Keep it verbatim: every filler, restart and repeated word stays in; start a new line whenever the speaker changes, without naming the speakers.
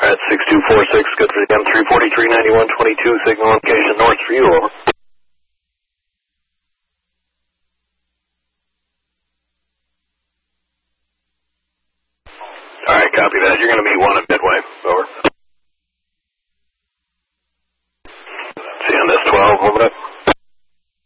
At six two four six, good for the M three forty-three ninety-one twenty-two, signal location north for you, over. Alright, copy that. You're going to meet one at Midway, over.